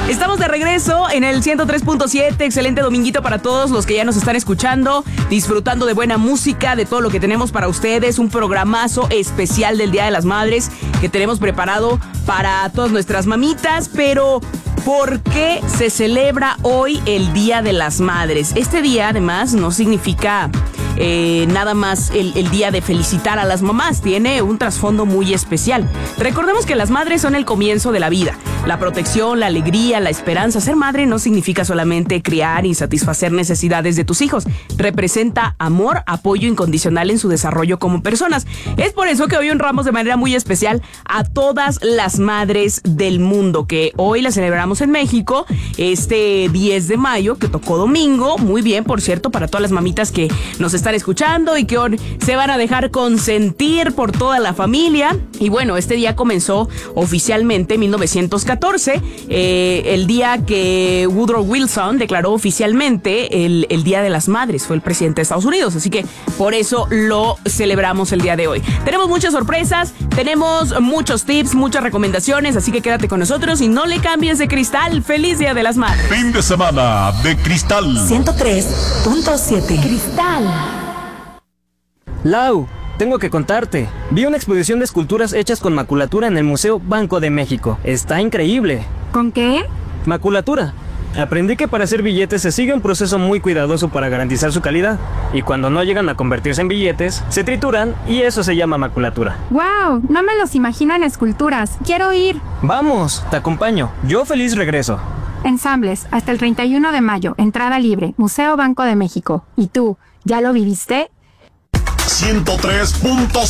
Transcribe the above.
Estamos de regreso en el 103.7. Excelente dominguito para todos los que ya nos están escuchando, disfrutando de buena música, de todo lo que tenemos para ustedes. Un programazo especial del Día de las Madres que tenemos preparado para todas nuestras mamitas. Pero ¿por qué se celebra hoy el Día de las Madres? Este día, además, no significa nada más el día de felicitar a las mamás. Tiene un trasfondo muy especial. Recordemos que las madres son el comienzo de la vida. La protección, la alegría, la esperanza. Ser madre no significa solamente criar y satisfacer necesidades de tus hijos. Representa amor, apoyo incondicional en su desarrollo como personas. Es por eso que hoy honramos de manera muy especial a todas las madres del mundo, que hoy la celebramos en México, este 10 de mayo, que tocó domingo. Muy bien, por cierto, para todas las mamitas que nos están escuchando y que hoy se van a dejar consentir por toda la familia. Y bueno, este día comenzó oficialmente en 1914, el día que Woodrow Wilson declaró oficialmente el Día de las Madres. Fue el presidente de Estados Unidos, así que por eso lo celebramos el día de hoy. Tenemos muchas sorpresas, tenemos muchos tips, muchas recomendaciones, así que quédate con nosotros y no le cambies de cristal. ¡Feliz Día de las Madres! Fin de semana de Cristal 103.7. Cristal. Lau, tengo que contarte. Vi una exposición de esculturas hechas con maculatura en el Museo Banco de México. Está increíble. ¿Con qué? Maculatura. Aprendí que para hacer billetes se sigue un proceso muy cuidadoso para garantizar su calidad. Y cuando no llegan a convertirse en billetes, se trituran y eso se llama maculatura. ¡Wow! No me los imagino en esculturas. ¡Quiero ir! Vamos, te acompaño. Yo feliz regreso. Ensambles, hasta el 31 de mayo. Entrada libre. Museo Banco de México. ¿Y tú, ya lo viviste? 103.7